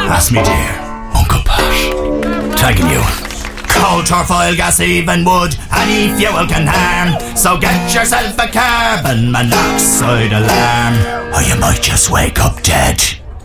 Ask me dear, Uncle Pat. Tagging you. Coal, turf, oil, gas, even wood, any fuel can harm. So get yourself a carbon monoxide alarm, or you might just wake up dead.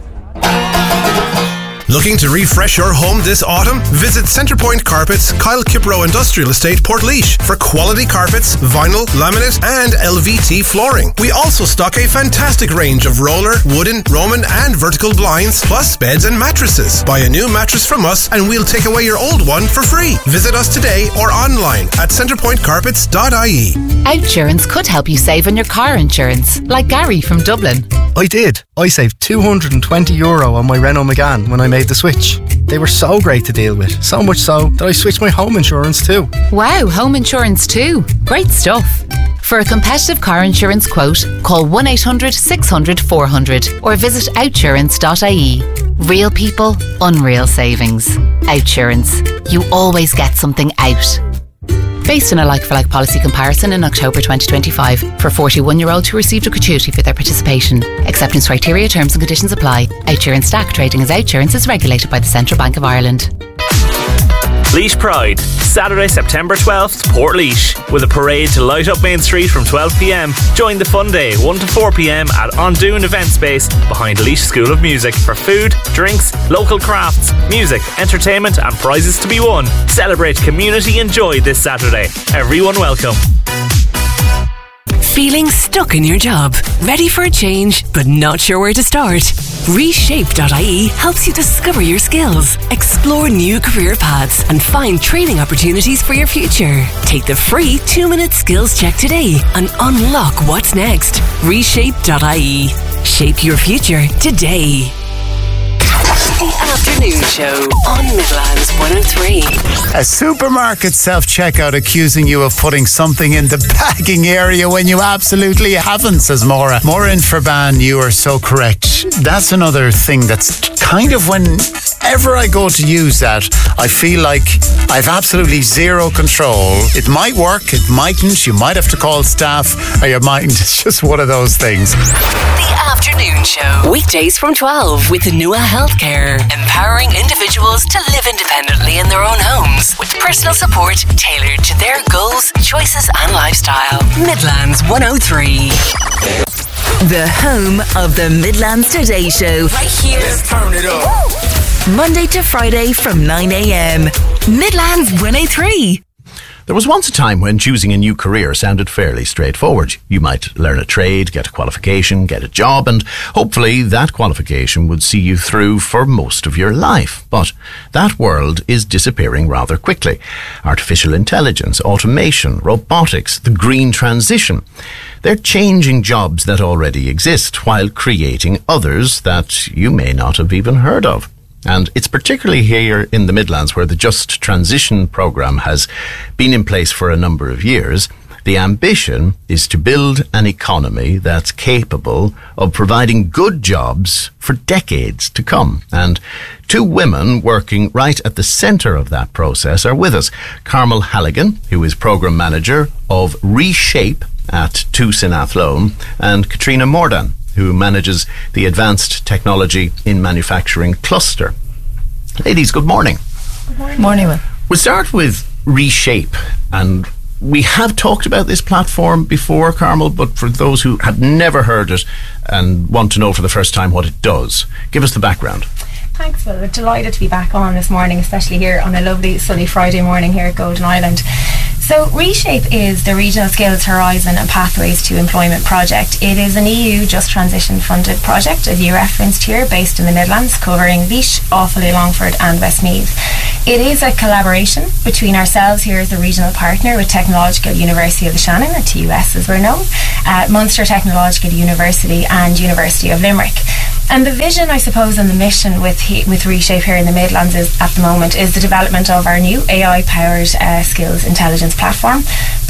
Looking to refresh your home this autumn? Visit Centrepoint Carpets, Kyle Kipro Industrial Estate, Portlaoise for quality carpets, vinyl, laminate and LVT flooring. We also stock a fantastic range of roller, wooden, Roman and vertical blinds, plus beds and mattresses. Buy a new mattress from us and we'll take away your old one for free. Visit us today or online at centrepointcarpets.ie. Outsurance could help you save on your car insurance, like Gary from Dublin. I did. I saved €220 on my Renault Megane when I made the switch. They were so great to deal with, so much so that I switched my home insurance too. Wow, home insurance too. Great stuff. For a competitive car insurance quote, call 1-800-600-400 or visit outsurance.ie. Real people, unreal savings. Outsurance. You always get something out. Based on a like-for-like policy comparison in October 2025 for 41-year-olds who received a gratuity for their participation. Acceptance criteria, terms and conditions apply. Outsurance Stack trading as Outsurance is regulated by the Central Bank of Ireland. Laois Pride, Saturday, September 12th, Portlaoise, with a parade to light up Main Street from 12pm. Join the fun day, 1 to 4pm at Ondoon Event Space behind Laois School of Music for food, drinks, local crafts, music, entertainment and prizes to be won. Celebrate community and joy this Saturday. Everyone welcome. Feeling stuck in your job? Ready for a change, but not sure where to start? Reshape.ie helps you discover your skills, explore new career paths, and find training opportunities for your future. Take the free 2-minute skills check today and unlock what's next. Reshape.ie. Shape your future today. The Afternoon Show on Midlands 103. A supermarket self-checkout accusing you of putting something in the bagging area when you absolutely haven't, says Maura. Maura in Ferban, you are so correct. That's another thing that's kind of whenever I go to use that, I feel like I've absolutely zero control. It might work, it mightn't. You might have to call staff, or you mightn't. It's just one of those things. The Afternoon Show. Weekdays from 12 with Nua Healthcare. Empowering individuals to live independently in their own homes with personal support tailored to their goals, choices and lifestyle. Midlands 103. The home of the Midlands Today Show. Right here. Let's turn it up. Monday to Friday from 9am. Midlands 103. There was once a time when choosing a new career sounded fairly straightforward. You might learn a trade, get a qualification, get a job, and hopefully that qualification would see you through for most of your life. But that world is disappearing rather quickly. Artificial intelligence, automation, robotics, the green transition. They're changing jobs that already exist while creating others that you may not have even heard of. And it's particularly here in the Midlands where the Just Transition programme has been in place for a number of years. The ambition is to build an economy that's capable of providing good jobs for decades to come. And two women working right at the centre of that process are with us. Carmel Halligan, who is programme manager of Reshape at Tús in Athlone, and Katrina Mordan, who manages the Advanced Technology in Manufacturing Cluster. Ladies, good morning. Good morning. Morning, Will. We'll start with Reshape, and we have talked about this platform before, Carmel, but for those who have never heard it and want to know for the first time what it does, give us the background. Thanks, Will. We're delighted to be back on this morning, especially here on a lovely sunny Friday morning here at Golden Island. So Reshape is the Regional Skills Horizon and Pathways to Employment project. It is an EU Just Transition funded project, as you referenced here, based in the Midlands, covering Laois, Offaly, Longford and Westmeath. It is a collaboration between ourselves here as the regional partner with Technological University of the Shannon, or TUS as we're known, Munster Technological University and University of Limerick. And the vision, I suppose, and the mission with Reshape here in the Midlands is, at the moment, is the development of our new AI-powered skills intelligence platform,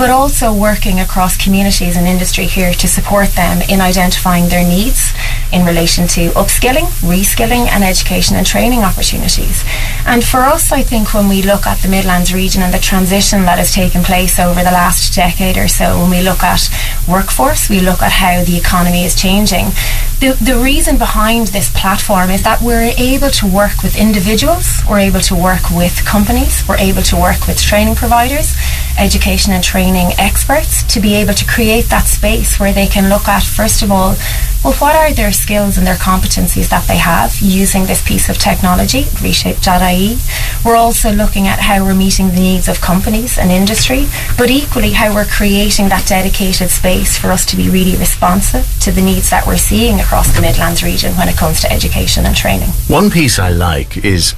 but also working across communities and industry here to support them in identifying their needs in relation to upskilling, reskilling and education and training opportunities. And for us, I think when we look at the Midlands region and the transition that has taken place over the last decade or so, when we look at workforce, we look at how the economy is changing, the reason behind this platform is that we're able to work with individuals, we're able to work with companies, we're able to work with training providers, education and training experts, to be able to create that space where they can look at, first of all, well, what are their skills and their competencies that they have using this piece of technology, Reshape.ie. We're also looking at how we're meeting the needs of companies and industry, but equally how we're creating that dedicated space for us to be really responsive to the needs that we're seeing across the Midlands region when it comes to education and training. One piece I like is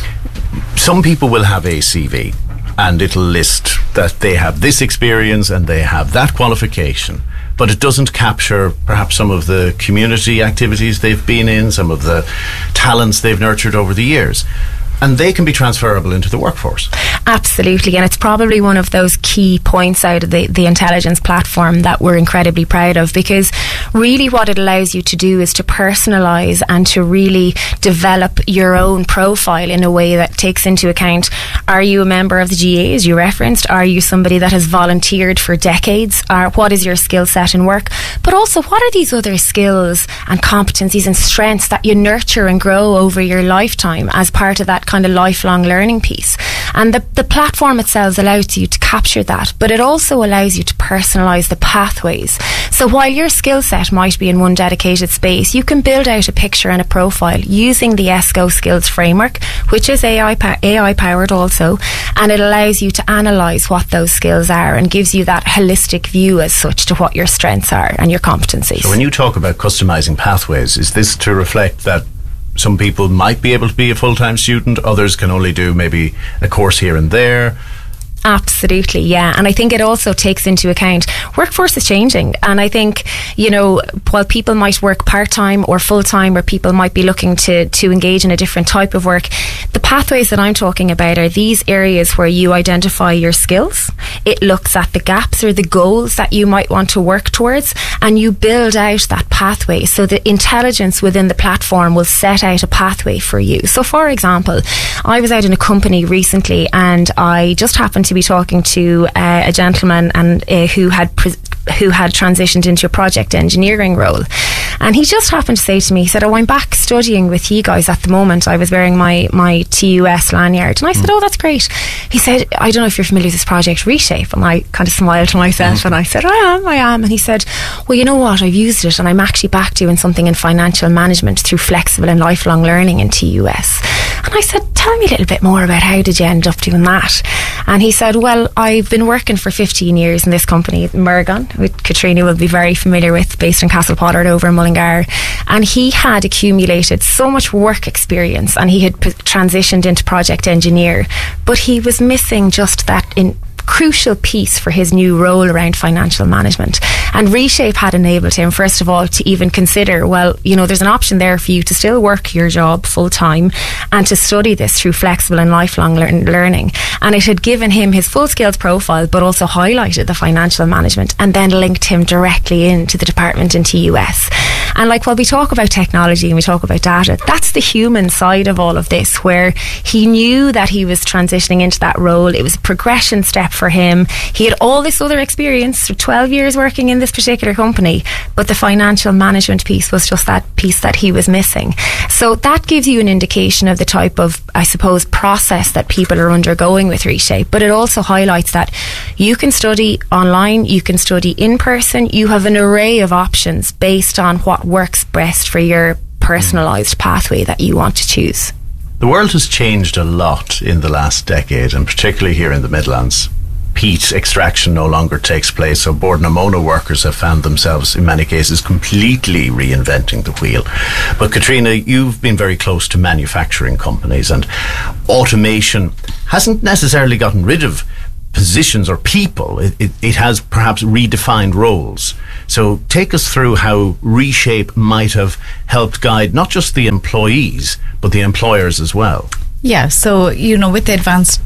some people will have a CV and it'll list that they have this experience and they have that qualification, but it doesn't capture perhaps some of the community activities they've been in, some of the talents they've nurtured over the years. And they can be transferable into the workforce. Absolutely, and it's probably one of those key points out of the intelligence platform that we're incredibly proud of, because really what it allows you to do is to personalise and to really develop your own profile in a way that takes into account, are you a member of the GA, as you referenced? Are you somebody that has volunteered for decades? What is your skill set in work? But also, what are these other skills and competencies and strengths that you nurture and grow over your lifetime as part of that kind of lifelong learning piece? And the platform itself allows you to capture that, but it also allows you to personalise the pathways. So while your skill set might be in one dedicated space, you can build out a picture and a profile using the ESCO skills framework, which is AI powered also, and it allows you to analyse what those skills are and gives you that holistic view as such to what your strengths are and your competencies. So when you talk about customising pathways, is this to reflect that some people might be able to be a full-time student, others can only do maybe a course here and there? Absolutely, yeah. And I think it also takes into account workforce is changing, and I think, you know, while people might work part-time or full-time, or people might be looking to engage in a different type of work, the pathways that I'm talking about are these areas where you identify your skills, it looks at the gaps or the goals that you might want to work towards, and you build out that pathway. So the intelligence within the platform will set out a pathway for you. So for example, I was out in a company recently and I just happened to be talking to a gentleman and who had transitioned into a project engineering role, and he just happened to say to me, he said, "Oh, I'm back studying with you guys at the moment. I was wearing my TUS lanyard." And I said, "Oh, that's great." He said, "I don't know if you're familiar with this project Reshape." And I kind of smiled to myself and I said, I am. And he said, "Well, you know what, I've used it and I'm actually back doing something in financial management through flexible and lifelong learning in TUS." And I said, "Tell me a little bit more about how did you end up doing that?" And he said, "Well, I've been working for 15 years in this company, Mergon, which Katrina will be very familiar with, based in Castlepollard over in Mullingar. And he had accumulated so much work experience and he had transitioned into project engineer, but he was missing just that crucial piece for his new role around financial management. And Reshape had enabled him, first of all, to even consider, well, you know, there's an option there for you to still work your job full time and to study this through flexible and lifelong learning. And it had given him his full skills profile, but also highlighted the financial management and then linked him directly into the department in TUS. And like, while we talk about technology and we talk about data, that's the human side of all of this, where he knew that he was transitioning into that role. It was a progression step for him. He had all this other experience, 12 years working in this particular company, but the financial management piece was just that piece that he was missing. So that gives you an indication of the type of, I suppose, process that people are undergoing with Reshape. But it also highlights that you can study online, you can study in person, you have an array of options based on what works best for your personalised pathway that you want to choose. The world has changed a lot in the last decade, and particularly here in the Midlands. Peat extraction no longer takes place, so Borden Amona workers have found themselves in many cases completely reinventing the wheel. But Katrina, you've been very close to manufacturing companies, and automation hasn't necessarily gotten rid of positions or people. It has perhaps redefined roles. So take us through how Reshape might have helped guide not just the employees but the employers as well. Yeah, so, you know, with the advanced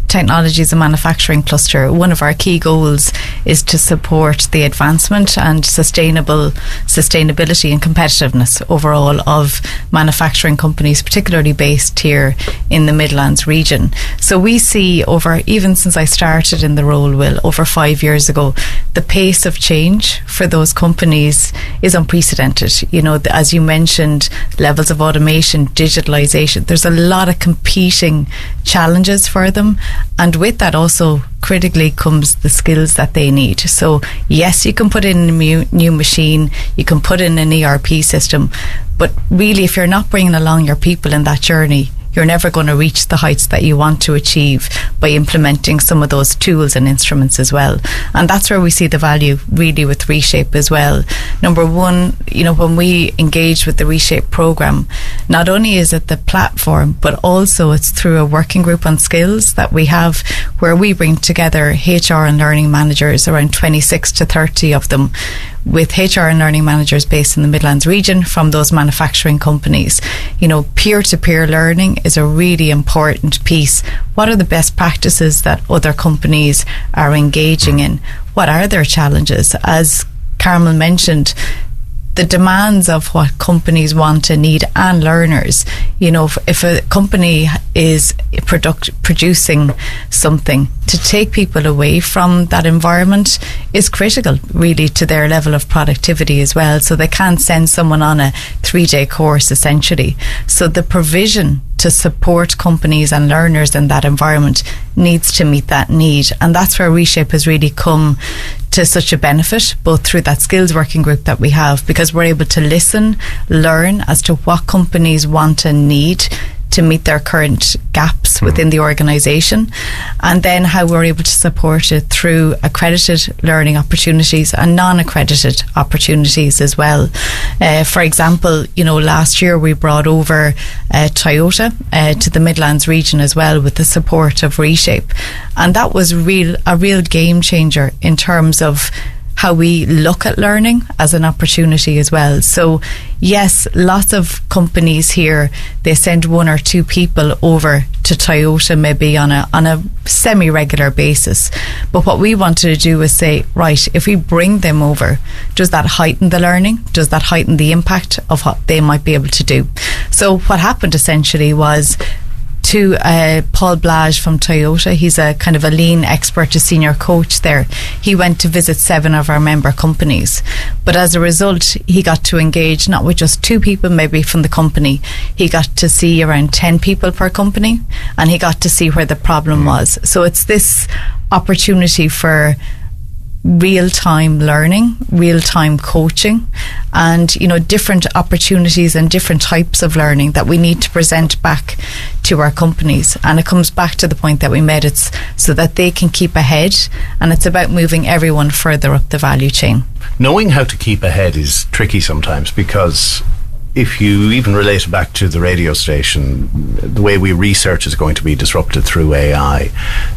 Technologies and Manufacturing Cluster, one of our key goals is to support the advancement and sustainability and competitiveness overall of manufacturing companies, particularly based here in the Midlands region. So we see even since I started in the role, Will, over 5 years ago, the pace of change for those companies is unprecedented. As you mentioned, levels of automation, digitalisation, there's a lot of competing challenges for them, and with that also critically comes the skills that they need. So yes, you can put in a new machine, you can put in an ERP system, but really if you're not bringing along your people in that journey, you're never going to reach the heights that you want to achieve by implementing some of those tools and instruments as well. And that's where we see the value really with Reshape as well. Number one, when we engage with the Reshape programme, not only is it the platform, but also it's through a working group on skills that we have, where we bring together HR and learning managers, around 26 to 30 of them, with HR and learning managers based in the Midlands region from those manufacturing companies. Peer-to-peer learning is a really important piece. What are the best practices that other companies are engaging in? What are their challenges? As Carmel mentioned, the demands of what companies want and need, and learners. If a company is producing something, to take people away from that environment is critical really to their level of productivity as well. So they can't send someone on a 3-day course essentially. So the provision to support companies and learners in that environment needs to meet that need, and that's where Reshape has really come to such a benefit, both through that skills working group that we have, because we're able to listen, learn as to what companies want and need to meet their current gaps within the organisation, and then how we're able to support it through accredited learning opportunities and non-accredited opportunities as well. For example, last year we brought over Toyota to the Midlands region as well with the support of Reshape, and that was a real game changer in terms of how we look at learning as an opportunity as well. So yes, lots of companies here, they send 1 or 2 people over to Toyota maybe on a semi-regular basis. But what we wanted to do is say, right, if we bring them over, does that heighten the learning? Does that heighten the impact of what they might be able to do? So what happened essentially was, to Paul Blage from Toyota, he's a kind of a lean expert, a senior coach there. He went to visit 7 of our member companies, but as a result he got to engage not with just 2 people maybe from the company. He got to see around 10 people per company, and he got to see where the problem was. So it's this opportunity for real-time learning, real-time coaching, and different opportunities and different types of learning that we need to present back to our companies. And it comes back to the point that we made, it's so that they can keep ahead, and it's about moving everyone further up the value chain. Knowing how to keep ahead is tricky sometimes, because if you even relate it back to the radio station, the way we research is going to be disrupted through AI.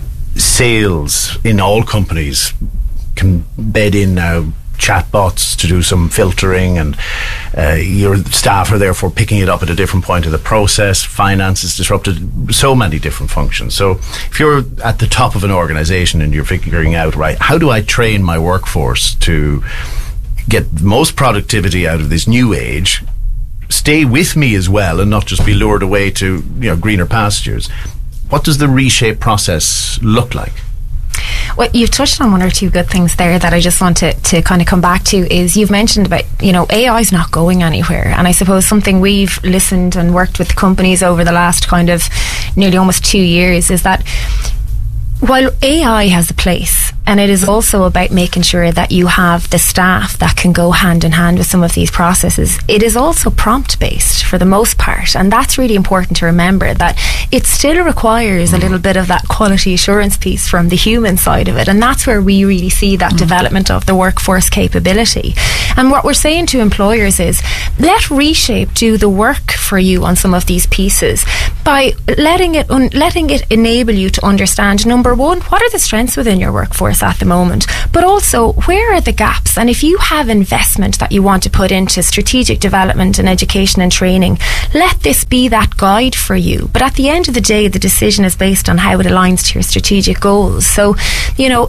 Sales in all companies can bed in now chatbots to do some filtering, and your staff are therefore picking it up at a different point of the process. Finance is disrupted, so many different functions. So if you're at the top of an organisation and you're figuring out, right, how do I train my workforce to get the most productivity out of this new age, stay with me as well and not just be lured away to greener pastures, what does the Reshape process look like? Well, you've touched on 1 or 2 good things there that I just want to kind of come back to. Is you've mentioned about, AI is not going anywhere, and I suppose something we've listened and worked with companies over the last kind of nearly almost 2 years is that while AI has a place, and it is also about making sure that you have the staff that can go hand in hand with some of these processes, it is also prompt based for the most part, and that's really important to remember, that it still requires a little bit of that quality assurance piece from the human side of it, and that's where we really see that development of the workforce capability. And what we're saying to employers is, let Reshape do the work for you on some of these pieces by letting it enable you to understand, number one, what are the strengths within your workforce workforce at the moment, but also where are the gaps? And if you have investment that you want to put into strategic development and education and training, let this be that guide for you. But at the end of the day, the decision is based on how it aligns to your strategic goals. So, you know,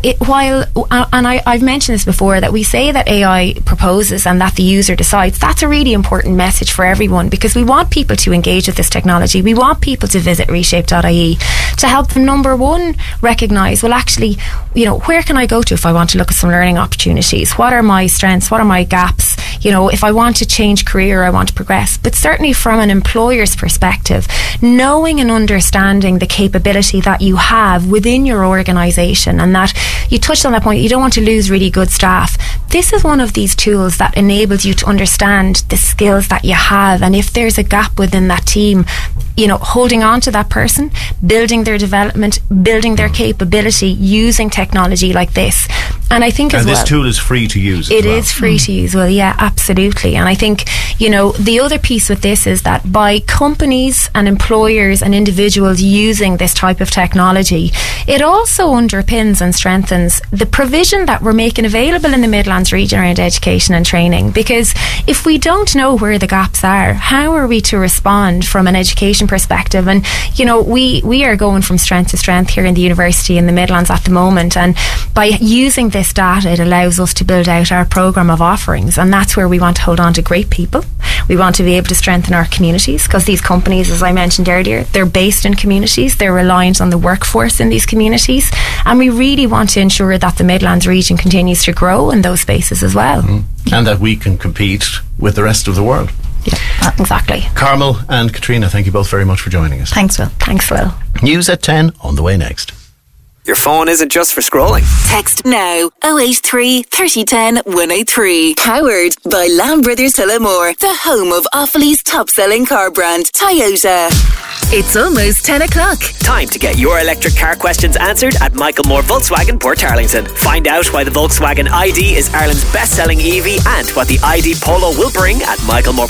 I've mentioned this before, that we say that AI proposes and that the user decides. That's a really important message for everyone, because we want people to engage with this technology. We want people to visit reshape.ie to help them, number one, recognise, well, actually, you know, where can I go to if I want to look at some learning opportunities? What are my strengths? What are my gaps? You know, if I want to change career, I want to progress. But certainly from an employer's perspective, knowing and understanding the capability that you have within your organisation, and that you touched on that point, you don't want to lose really good staff. This is one of these tools that enables you to understand the skills that you have, and if there's a gap within that team, you know, holding on to that person, building their development, building their capability using technology like this. And I think as well, this tool is free to use. It is free to use. Well, yeah, absolutely. And I think, you know, the other piece with this is that by companies and employers and individuals using this type of technology, it also underpins and strengthens the provision that we're making available in the Midlands region around education and training. Because if we don't know where the gaps are, how are we to respond from an education perspective? And, you know, we are going from strength to strength here in the university in the Midlands at the moment, and by using this data, it allows us to build out our programme of offerings, and that's where we want to hold on to great people. We want to be able to strengthen our communities, because these companies, as I mentioned earlier, they're based in communities, they're reliant on the workforce in these communities, and we really want to ensure that the Midlands region continues to grow in those spaces as well. And that we can compete with the rest of the world. Yeah, exactly. Carmel and Katrina, thank you both very much for joining us. Thanks, Will. Thanks, Will. News at 10 on the way next. Your phone isn't just for scrolling. Text now 083 3010 183. Powered by Lamb Brothers Tullamore, the home of Offaly's top-selling car brand, Toyota. It's almost 10 o'clock. Time to get your electric car questions answered at Michael Moore Volkswagen Portarlington. Find out why the Volkswagen ID is Ireland's best-selling EV and what the ID Polo will bring at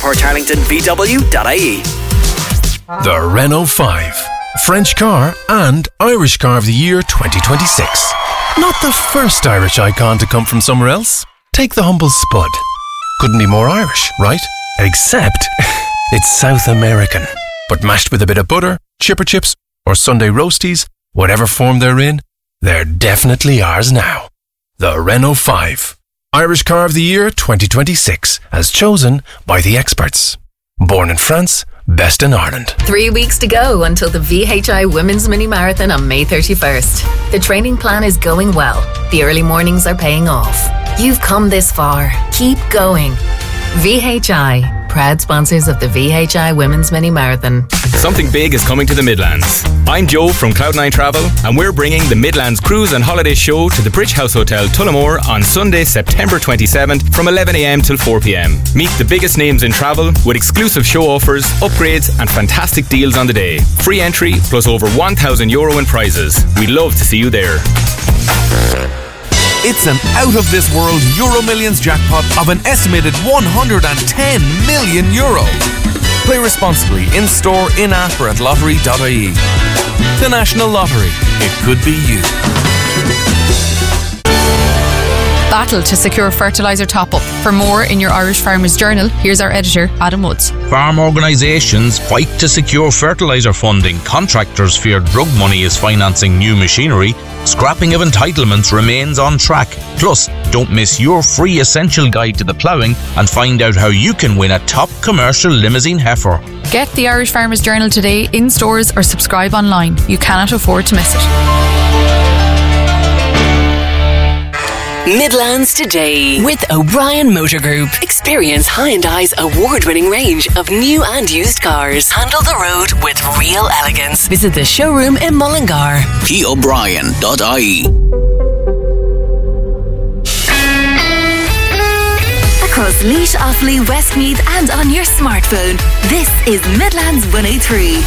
michaelmooreportarlingtonvw.ie. The Renault 5. French car and Irish Car of the Year 2026. Not the first Irish icon to come from somewhere else. Take the humble Spud. Couldn't be more Irish, right? Except it's South American. But mashed with a bit of butter, chipper chips, or Sunday roasties, whatever form they're in, they're definitely ours now. The Renault 5. Irish Car of the Year 2026, as chosen by the experts. Born in France, best in Ireland. 3 weeks to go until the VHI Women's Mini Marathon on May 31st. The training plan is going well. The early mornings are paying off. You've come this far. Keep going. VHI, proud sponsors of the VHI Women's Mini Marathon. Something big is coming to the Midlands. I'm Joe from Cloud9 Travel, and we're bringing the Midlands Cruise and Holiday Show to the Bridge House Hotel, Tullamore on Sunday, September 27th from 11 a.m. till 4 p.m. Meet the biggest names in travel with exclusive show offers, upgrades and fantastic deals on the day. Free entry plus over €1,000 in prizes. We'd love to see you there. It's an out-of-this-world Euro Millions jackpot of an estimated €110 million. Play responsibly in-store, in-app or at lottery.ie. The National Lottery. It could be you. Battle to secure fertiliser top-up. For more in your Irish Farmers Journal, here's our editor, Adam Woods. Farm organisations fight to secure fertiliser funding. Contractors fear drug money is financing new machinery. Scrapping of entitlements remains on track. Plus, don't miss your free essential guide to the ploughing and find out how you can win a top commercial limousine heifer. Get the Irish Farmers Journal today in stores or subscribe online. You cannot afford to miss it. Midlands Today with O'Brien Motor Group. Experience Hyundai's award-winning range of new and used cars. Handle the road with real elegance. Visit the showroom in Mullingar. PO'Brien.ie. Across Laois, Offaly, Westmeath and on your smartphone. This is Midlands 103.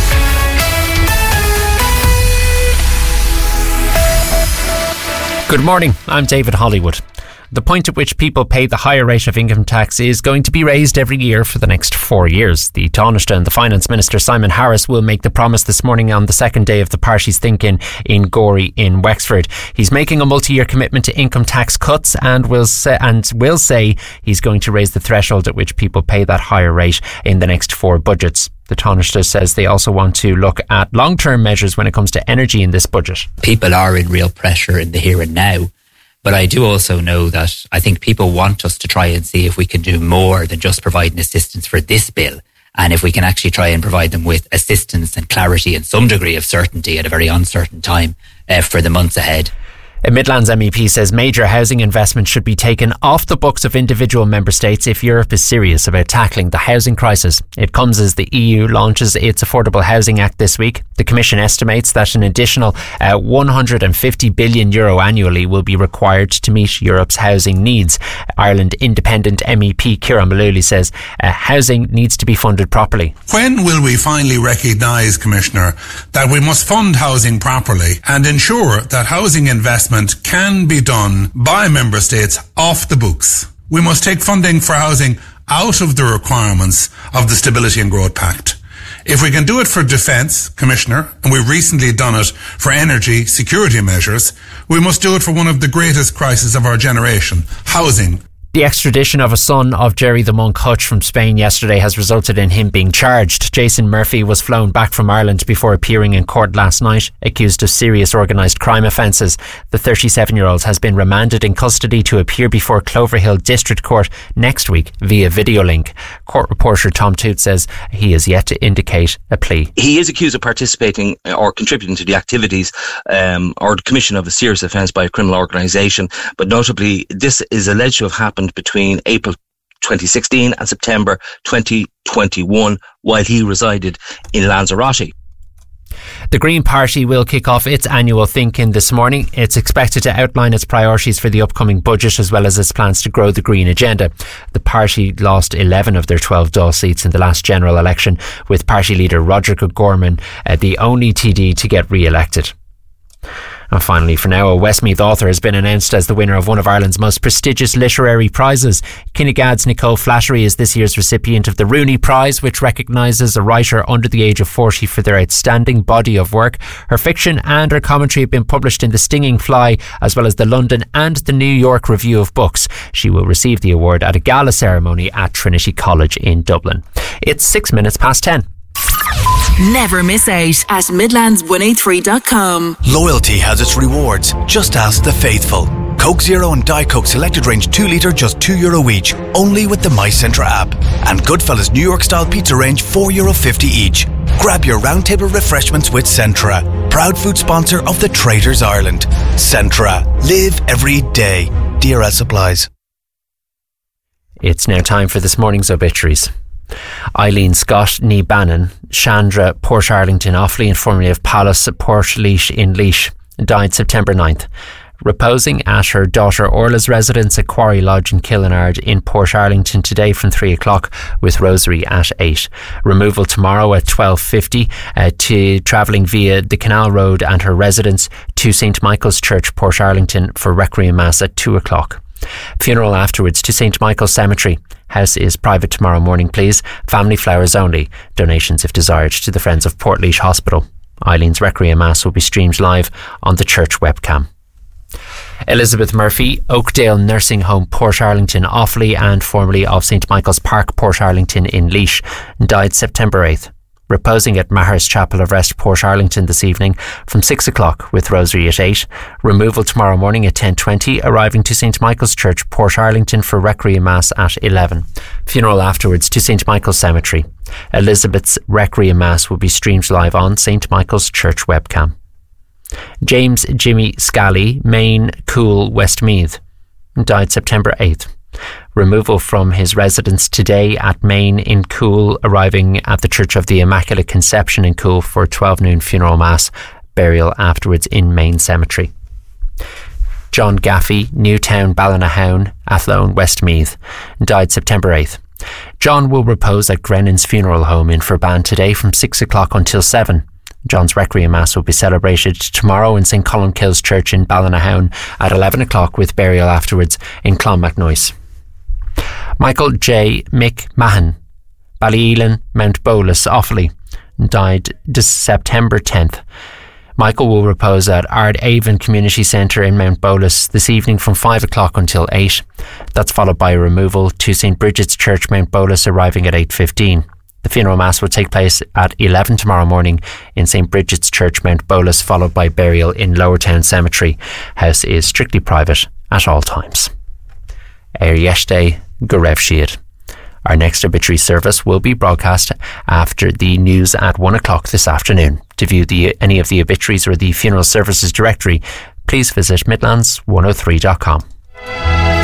Good morning, I'm David Hollywood. The point at which people pay the higher rate of income tax is going to be raised every year for the next 4 years. The Taoiseach and the Finance Minister Simon Harris will make the promise this morning on the second day of the party's thinking in Gorey in Wexford. He's making a multi-year commitment to income tax cuts and will say he's going to raise the threshold at which people pay that higher rate in the next 4 budgets. The Taoiseach says they also want to look at long-term measures when it comes to energy in this budget. People are in real pressure in the here and now, but I do also know that I think people want us to try and see if we can do more than just providing assistance for this bill, and if we can actually try and provide them with assistance and clarity and some degree of certainty at a very uncertain time for the months ahead. A Midlands MEP says major housing investment should be taken off the books of individual member states if Europe is serious about tackling the housing crisis. It comes as the EU launches its Affordable Housing Act this week. The Commission estimates that an additional €150 billion annually will be required to meet Europe's housing needs. Ireland Independent MEP Ciarán Mullooly says housing needs to be funded properly. When will we finally recognise, Commissioner, that we must fund housing properly and ensure that housing investment can be done by member states off the books? We must take funding for housing out of the requirements of the Stability and Growth Pact. If we can do it for defence, Commissioner, and we've recently done it for energy security measures, we must do it for one of the greatest crises of our generation, housing. The extradition of a son of Jerry the Monk Hutch from Spain yesterday has resulted in him being charged. Jason Murphy was flown back from Ireland before appearing in court last night, accused of serious organised crime offences. The 37-year-old has been remanded in custody to appear before Cloverhill District Court next week via video link. Court reporter Tom Toots says he is yet to indicate a plea. He is accused of participating or contributing to the activities or the commission of a serious offence by a criminal organisation, but notably this is alleged to have happened between April 2016 and September 2021 while he resided in Lanzarote. The Green Party will kick off its annual Thinking this morning. It's expected to outline its priorities for the upcoming budget as well as its plans to grow the Green agenda. The party lost 11 of their 12 Dáil seats in the last general election, with party leader Roderick O'Gorman the only TD to get re-elected. And finally, for now, a Westmeath author has been announced as the winner of one of Ireland's most prestigious literary prizes. Kinnigad's Nicole Flattery is this year's recipient of the Rooney Prize, which recognises a writer under the age of 40 for their outstanding body of work. Her fiction and her commentary have been published in The Stinging Fly, as well as the London and the New York Review of Books. She will receive the award at a gala ceremony at Trinity College in Dublin. It's 6 minutes past 10. Never miss out at Midlands183.com. Loyalty has its rewards. Just ask the faithful. Coke Zero and Diet Coke Selected Range 2 litre just €2 each, only with the MyCentra app. And Goodfellas New York Style Pizza Range €4.50 each. Grab your roundtable refreshments with Centra, proud food sponsor of the Traitors Ireland. Centra. Live every day. DRS supplies. It's now time for this morning's obituaries. Eileen Scott, ní Bannon, Chandra, Portarlington, Offaly, and formerly of Palace, Portlaoise in Laois, died September 9th. Reposing at her daughter Orla's residence at Quarry Lodge in Killinard in Portarlington today from 3 o'clock, with Rosary at 8. Removal tomorrow at 12:50 to travelling via the Canal Road and her residence to St Michael's Church, Portarlington, for Requiem Mass at 2 o'clock. Funeral afterwards to St Michael's Cemetery. House is private tomorrow morning, please. Family flowers only. Donations if desired to the Friends of Portlaoise Hospital. Eileen's Requiem Mass will be streamed live on the church webcam. Elizabeth Murphy, Oakdale Nursing Home, Portarlington, Offaly, and formerly of St Michael's Park, Portarlington in Laois, died September 8th. Reposing at Maher's Chapel of Rest, Portarlington this evening from 6 o'clock, with Rosary at 8. Removal tomorrow morning at 10:20, arriving to St Michael's Church, Portarlington, for Requiem Mass at 11. Funeral afterwards to St Michael's Cemetery. Elizabeth's Requiem Mass will be streamed live on St Michael's Church webcam. James Jimmy Scally, Main Cool, Westmeath, died September 8th. Removal from his residence today at Main in Cool, arriving at the Church of the Immaculate Conception in Cool for 12 noon funeral mass, burial afterwards in Main Cemetery. John Gaffey, Newtown, Ballinahown, Athlone, Westmeath, died September 8th. John will repose at Grennan's Funeral Home in Furban today from 6 o'clock until 7. John's Requiem Mass will be celebrated tomorrow in St Columbkille's Church in Ballinahown at 11 o'clock with burial afterwards in Clonmacnoise. Michael J. McMahon, Ballyelan, Mount Bolus, Offaly, died September 10th. Michael will repose at Ardavon Community Centre in Mount Bolus this evening from 5 o'clock until 8. That's followed by a removal to St Bridget's Church, Mount Bolus, arriving at 8:15. The funeral mass will take place at 11 tomorrow morning in St Bridget's Church, Mount Bolus, followed by burial in Lowertown Cemetery. House is strictly private at all times. Yesterday, go raibh siad. Our next obituary service will be broadcast after the news at 1 o'clock this afternoon. To view any of the obituaries or the funeral services directory, please visit midlands103.com.